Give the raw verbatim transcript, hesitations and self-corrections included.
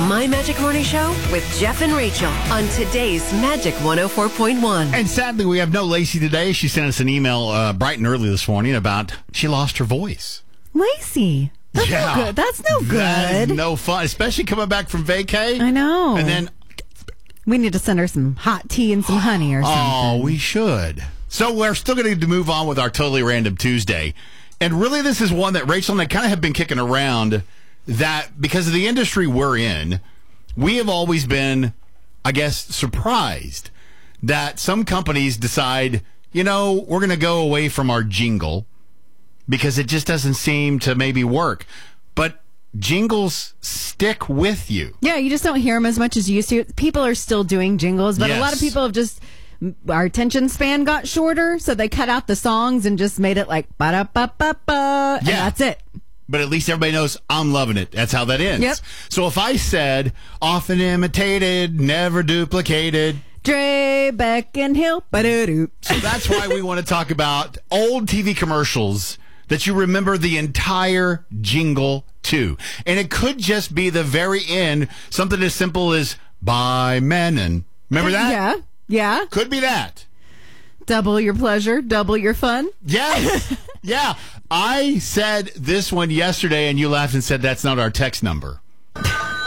My Magic Morning Show with Jeff and Rachel on today's Magic one oh four point one. And sadly, we have no Lacey today. She sent us an email uh, bright and early this morning about she lost her voice. Lacey. That's yeah. no good. That's no good. That is no fun, especially coming back from vacay. I know. And then we need to send her some hot tea and some honey or something. Oh, we should. So we're still going to move on with our Totally Random Tuesday. And really, this is one that Rachel and I kind of have been kicking around, that because of the industry we're in, we have always been, I guess, surprised that some companies decide, you know, we're going to go away from our jingle because it just doesn't seem to maybe work. But jingles stick with you. Yeah, you just don't hear them as much as you used to. People are still doing jingles, but Yes. a lot of people have just, our attention span got shorter, so they cut out the songs and just made it like ba-da-ba-ba-ba, and Yeah. that's it. But at least everybody knows I'm loving it. That's how that ends. Yep. So if I said, often imitated, never duplicated, Dre, Beck, and Hill, ba-da-doo. so that's why we want to talk about old T V commercials that you remember the entire jingle to. And it could just be the very end, something as simple as by Menon. Remember that? Yeah, yeah. Could be that. Double your pleasure, double your fun. Yes. Yeah. I said this one yesterday, and you laughed and said that's not our text number.